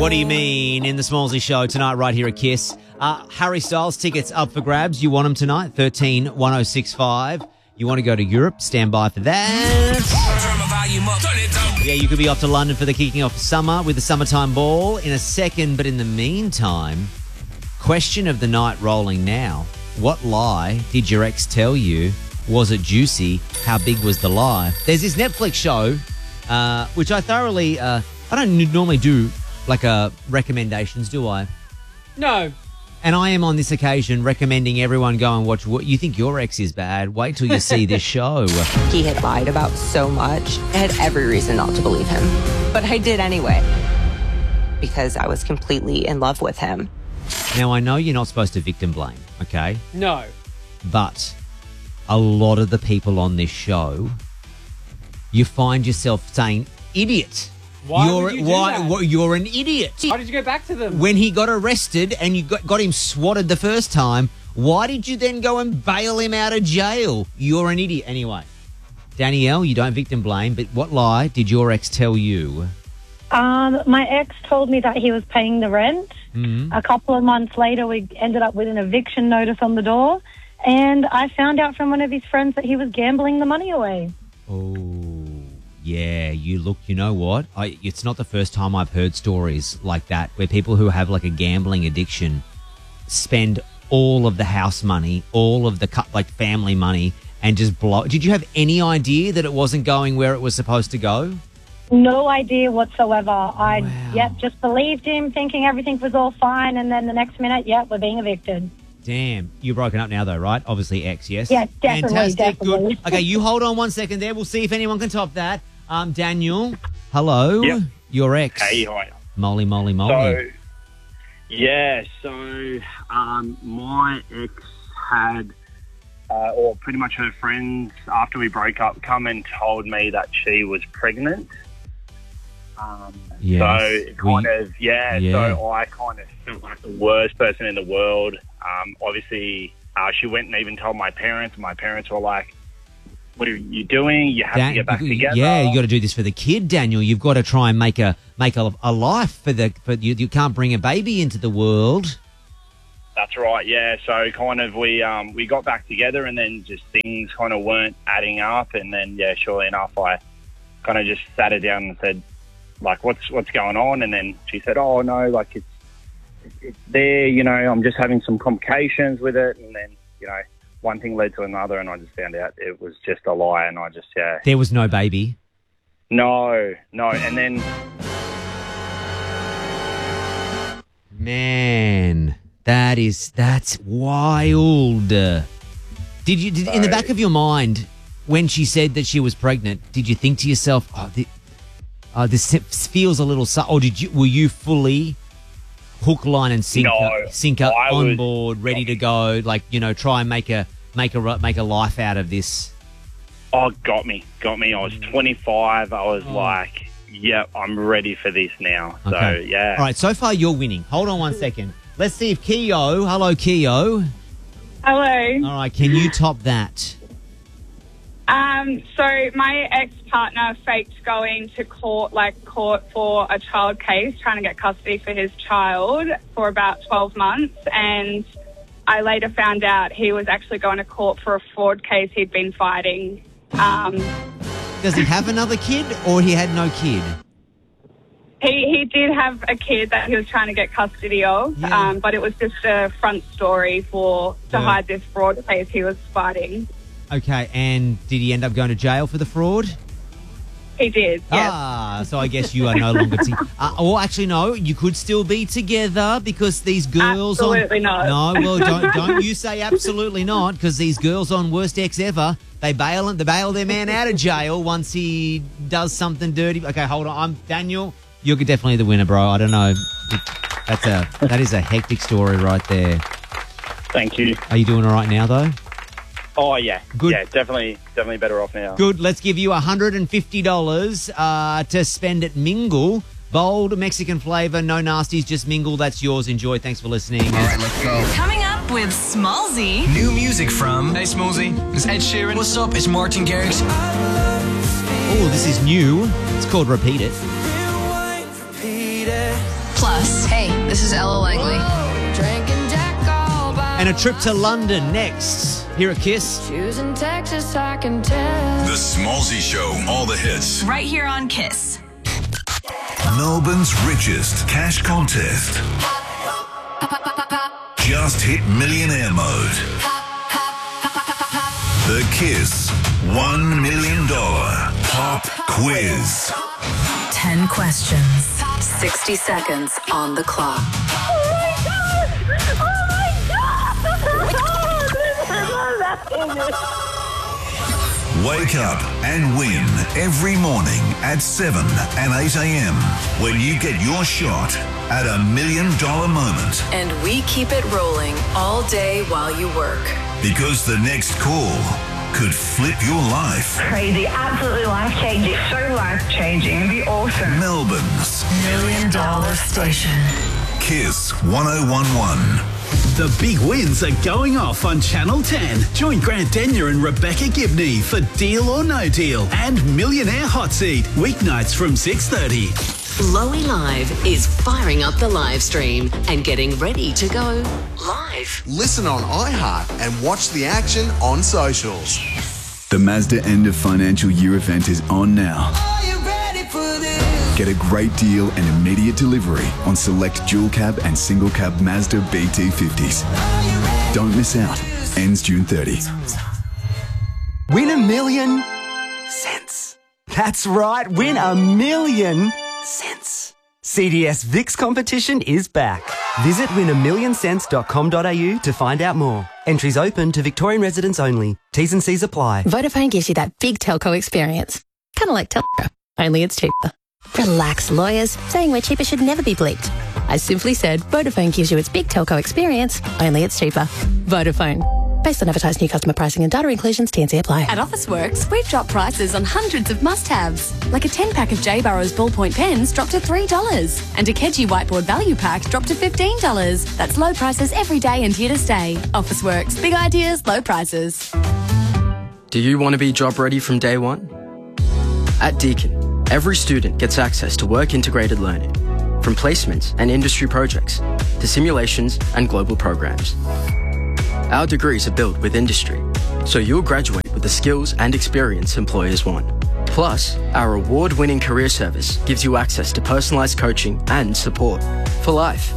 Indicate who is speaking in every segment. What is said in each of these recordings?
Speaker 1: What do you mean in the Smallsy Show tonight right here at KISS? Harry Styles tickets up for grabs. You want them tonight? 131065. You want to go to Europe? Stand by for that. Yeah, you could be off to London for the kicking off summer with the Summertime Ball in a second. But in the meantime, question of the night rolling now. What lie did your ex tell you? Was it juicy? How big was the lie? There's this Netflix show, which I thoroughly... I don't normally do recommendations, do I?
Speaker 2: No.
Speaker 1: And I am on this occasion recommending everyone go and watch What You Think Your Ex Is Bad. Wait till you see this show.
Speaker 3: He had lied about so much. I had every reason not to believe him. But I did anyway. Because I was completely in love with him.
Speaker 1: Now, I know you're not supposed to victim blame, okay?
Speaker 2: No.
Speaker 1: But a lot of the people on this show, you find yourself saying, idiot.
Speaker 2: Why would you do that?
Speaker 1: You're an idiot.
Speaker 2: Why did you go back to them?
Speaker 1: When he got arrested and you got him swatted the first time, why did you then go and bail him out of jail? You're an idiot. Anyway, Danielle, you don't victim blame, but what lie did your ex tell you?
Speaker 4: My ex told me that he was paying the rent.
Speaker 1: Mm-hmm.
Speaker 4: A couple of months later, we ended up with an eviction notice on the door, and I found out from one of his friends that he was gambling the money away.
Speaker 1: Oh. Yeah, you know what? It's not the first time I've heard stories like that where people who have like a gambling addiction spend all of the house money, all of the family money and just blow. Did you have any idea that it wasn't going where it was supposed to go?
Speaker 4: No idea whatsoever. I just believed him, thinking everything was all fine, and then the next minute, we're being evicted.
Speaker 1: Damn. You're broken up now though, right? Obviously ex, yes?
Speaker 4: Yeah, definitely,
Speaker 1: Fantastic,
Speaker 4: definitely.
Speaker 1: good. Okay, you hold on 1 second there. We'll see if anyone can top that. Daniel, hello.
Speaker 5: Yep.
Speaker 1: Your ex.
Speaker 5: Hey, hi.
Speaker 1: Moly.
Speaker 5: So my ex had, or pretty much her friends, after we broke up, come and told me that she was pregnant.
Speaker 1: Yes.
Speaker 5: So I kind of felt like the worst person in the world. Obviously, she went and even told my parents. My parents were like, what are you doing? You have to get back together.
Speaker 1: Yeah, you got to do this for the kid, Daniel. You've got to try and make a life for you. You can't bring a baby into the world.
Speaker 5: That's right. Yeah. So kind of we got back together, and then just things kind of weren't adding up, and then surely enough, I kind of just sat her down and said, like, what's going on? And then she said, oh no, like it's there. I'm just having some complications with it, and then one thing led to another, and I just found out it was just a lie, and I just,
Speaker 1: There was no baby?
Speaker 5: No, and then...
Speaker 1: Man, that's wild. Did in the back of your mind, when she said that she was pregnant, did you think to yourself, this feels a little... Or were you fully... hook, line, and sinker on board, ready to go, try and make a life out of this?
Speaker 5: Oh, got me. I was 25. I was like, I'm ready for this now.
Speaker 1: Okay.
Speaker 5: So, yeah.
Speaker 1: All right, so far you're winning. Hold on 1 second. Let's see if Keo, hello, Keo.
Speaker 6: Hello.
Speaker 1: All right, can you top that?
Speaker 6: So my ex-partner faked going to court for a child case, trying to get custody for his child for about 12 months. And I later found out he was actually going to court for a fraud case he'd been fighting.
Speaker 1: Does he have another kid or he had no kid?
Speaker 6: He did have a kid that he was trying to get custody of, but it was just a front story to hide this fraud case he was fighting.
Speaker 1: Okay, and did he end up going to jail for the fraud?
Speaker 6: He did,
Speaker 1: yes. So I guess you are no longer... or actually, no, you could still be together because these girls...
Speaker 6: Absolutely not.
Speaker 1: No, well, don't you say absolutely not, because these girls on Worst Ex Ever, they bail their man out of jail once he does something dirty. Okay, hold on. I'm Daniel. You're definitely the winner, bro. I don't know. That is a hectic story right there.
Speaker 5: Thank you.
Speaker 1: Are you doing all right now, though?
Speaker 5: Oh, yeah.
Speaker 1: Good.
Speaker 5: Yeah, definitely better off now.
Speaker 1: Good. Let's give you $150 to spend at Mingle. Bold Mexican flavour, no nasties, just Mingle. That's yours. Enjoy. Thanks for listening.
Speaker 7: All right, let's go.
Speaker 8: Coming up with Smallsy.
Speaker 7: New music from... Hey, Smallsy. It's Ed Sheeran. What's up? It's Martin Garrix.
Speaker 1: Oh, this is new. It's called Repeat It.
Speaker 8: Plus.
Speaker 9: Hey, this is Ella Langley.
Speaker 1: And a trip to London next. Here at Kiss.
Speaker 10: Choosing Texas, I can tell.
Speaker 11: The Smallzy Show, all the hits.
Speaker 8: Right here on Kiss.
Speaker 11: Melbourne's richest cash contest. Just hit millionaire mode. The Kiss $1 million pop quiz.
Speaker 8: 10 questions. 60 seconds on the clock.
Speaker 11: Wake up and win every morning at 7 and 8 a.m. when you get your shot at $1 million moment.
Speaker 8: And we keep it rolling all day while you work.
Speaker 11: Because the next call could flip your life.
Speaker 12: Crazy, absolutely life-changing. So life-changing. It'd be awesome.
Speaker 11: Melbourne's
Speaker 8: $1 million station.
Speaker 11: Kiss 1011.
Speaker 13: The big wins are going off on Channel 10. Join Grant Denyer and Rebecca Gibney for Deal or No Deal and Millionaire Hot Seat, weeknights from 6:30.
Speaker 14: Lowy Live is firing up the live stream and getting ready to go live.
Speaker 15: Listen on iHeart and watch the action on socials.
Speaker 16: The Mazda end of financial year event is on now.
Speaker 17: Are you ready for this?
Speaker 16: Get a great deal and immediate delivery on select dual cab and single cab Mazda BT50s. Don't miss out. Ends June 30.
Speaker 18: Win $1 million cents. That's right, win $1 million cents. CDS VIX competition is back. Visit win1millioncents.com.au to find out more. Entries open to Victorian residents only. T's and C's apply.
Speaker 19: Vodafone gives you that big telco experience. Kind of like telco, only it's cheaper. Relax, lawyers. Saying we're cheaper should never be bleeped. I simply said Vodafone gives you its big telco experience, only it's cheaper. Vodafone. Based on advertised new customer pricing and data inclusions, T&C apply.
Speaker 20: At Officeworks, we've dropped prices on hundreds of must-haves. Like a 10-pack of J. Barrow's ballpoint pens dropped to $3. And a Keji whiteboard value pack dropped to $15. That's low prices every day and here to stay. Officeworks. Big ideas, low prices.
Speaker 21: Do you want to be job ready from day one? At Deakin, every student gets access to work-integrated learning, from placements and industry projects to simulations and global programs. Our degrees are built with industry, so you'll graduate with the skills and experience employers want. Plus, our award-winning career service gives you access to personalised coaching and support for life.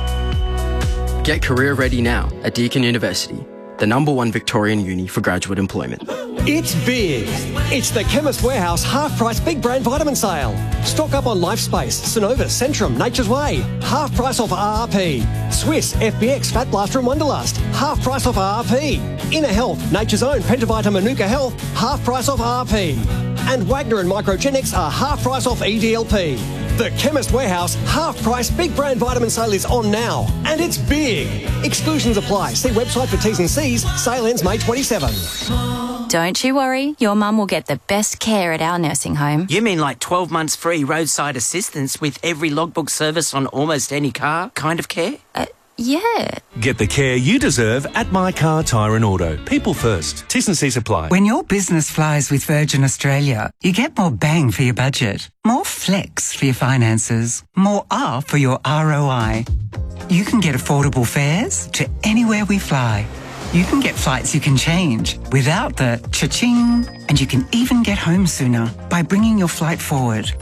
Speaker 21: Get career ready now at Deakin University, the #1 Victorian uni for graduate employment.
Speaker 22: It's big. It's the Chemist Warehouse half-price big brand vitamin sale. Stock up on LifeSpace, Synovus, Centrum, Nature's Way. Half price off RRP. Swiss, FBX, Fat Blaster and Wonderlust. Half price off RRP. Inner Health, Nature's Own, Pentavita Manuka Health. Half price off RRP. And Wagner and Microgenics are half price off EDLP. The Chemist Warehouse half-price big brand vitamin sale is on now. And it's big. Exclusions apply. See website for T's and C's. Sale ends May 27.
Speaker 23: Don't you worry, your mum will get the best care at our nursing home.
Speaker 24: You mean like 12 months free roadside assistance with every logbook service on almost any car kind of care?
Speaker 23: Yeah.
Speaker 25: Get the care you deserve at My Car Tyre and Auto. People first. T's and C's apply.
Speaker 26: When your business flies with Virgin Australia, you get more bang for your budget, more flex for your finances, more R for your ROI. You can get affordable fares to anywhere we fly. You can get flights you can change without the cha-ching, and you can even get home sooner by bringing your flight forward.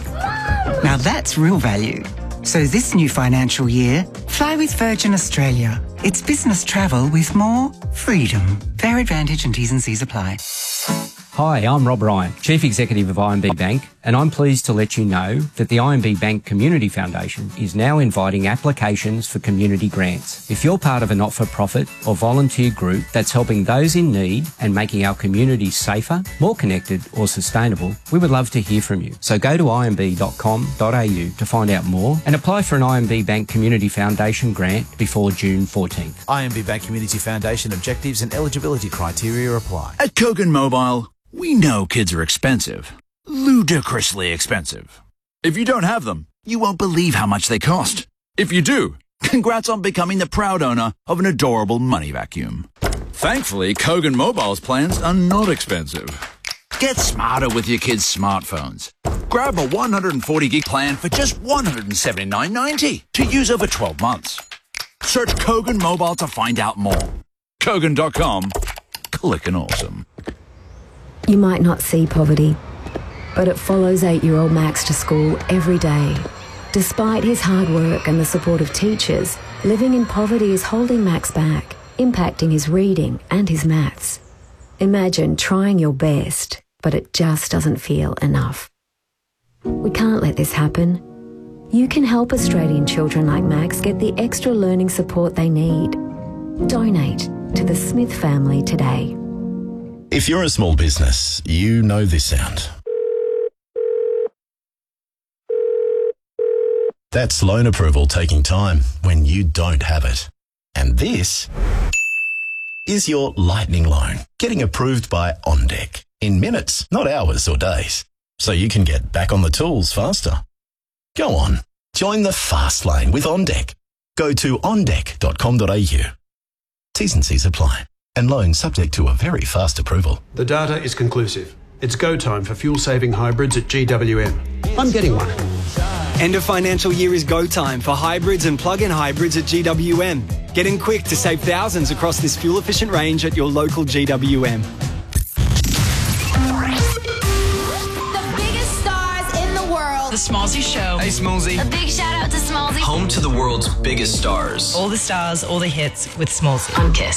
Speaker 26: Now that's real value. So this new financial year, fly with Virgin Australia. It's business travel with more freedom. Fare advantage and T's and C's apply.
Speaker 27: Hi, I'm Rob Ryan, Chief Executive of IMB Bank, and I'm pleased to let you know that the IMB Bank Community Foundation is now inviting applications for community grants. If you're part of a not-for-profit or volunteer group that's helping those in need and making our communities safer, more connected or sustainable, we would love to hear from you. So go to imb.com.au to find out more and apply for an IMB Bank Community Foundation grant before June 14th.
Speaker 28: IMB Bank Community Foundation objectives and eligibility criteria apply.
Speaker 29: At Kogan Mobile, we know kids are expensive. Ludicrously expensive. If you don't have them, you won't believe how much they cost. If you do, congrats on becoming the proud owner of an adorable money vacuum. Thankfully, Kogan Mobile's plans are not expensive. Get smarter with your kids' smartphones. Grab a 140 gig plan for just $179.90 to use over 12 months. Search Kogan Mobile to find out more. Kogan.com. Click and awesome.
Speaker 1: You might not see poverty, but it follows 8-year-old Max to school every day. Despite his hard work and the support of teachers, living in poverty is holding Max back, impacting his reading and his maths. Imagine trying your best, but it just doesn't feel enough. We can't let this happen. You can help Australian children like Max get the extra learning support they need. Donate to the Smith family today.
Speaker 2: If you're a small business, you know this sound. That's loan approval taking time when you don't have it. And this is your lightning loan getting approved by OnDeck in minutes, not hours or days. So you can get back on the tools faster. Go on, join the fast lane with OnDeck. Go to ondeck.com.au. T's and C's apply. And loan subject to a very fast approval.
Speaker 3: The data is conclusive. It's go time for fuel-saving hybrids at GWM. I'm getting one.
Speaker 4: End of financial year is go time for hybrids and plug-in hybrids at GWM. Get in quick to save thousands across this fuel-efficient range at your local GWM.
Speaker 5: The Smallsy Show.
Speaker 6: Hey, Smallsy.
Speaker 5: A big shout out to Smallsy.
Speaker 6: Home to the world's biggest stars.
Speaker 5: All the stars, all the hits with Smallsy. On Kiss.